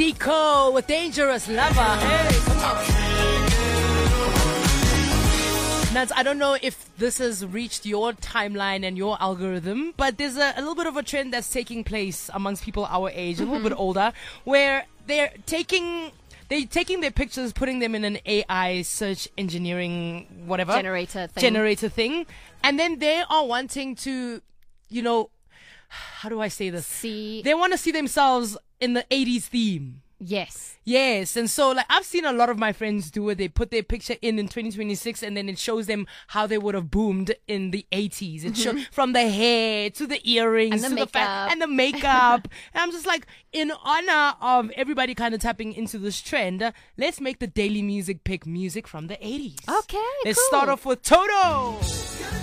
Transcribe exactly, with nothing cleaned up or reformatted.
Zico with Dangerous Lover. Hey, come on. Nats, I don't know if this has reached your timeline and your algorithm, but there's a, a little bit of a trend that's taking place amongst people our age, mm-hmm. a little bit older, where they're taking they're taking their pictures, putting them in an A I search engineering whatever generator thing. generator thing, and then they are wanting to, you know, how do I say this? See, they want to see themselves in the eighties theme. Yes. Yes. And so, like, I've seen a lot of my friends do it. They put their picture in in twenty twenty-six and then it shows them how they would have boomed in the eighties. It mm-hmm. shows from the hair to the earrings and the to makeup. the fa- and the makeup. And I'm just like, in honor of everybody kind of tapping into this trend, uh, let's make the daily music pick music from the eighties. Okay, Let's cool. start off with Toto.